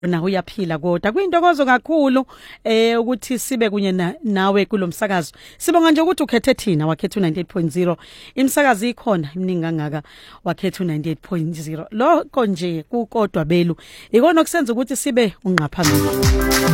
na uyaphila kodwa kuyintokozo kakhulu ukuthi sibe kunye nawe kulomsakazo. Sibonga nje ukuthi ukhethe thina wakhetha 98.0 imsakazo ikhona iminingi kangaka wakhetha 98.0 lokho nje kukodwa belu ikona okusenza ukuthi sibe unqaphambili.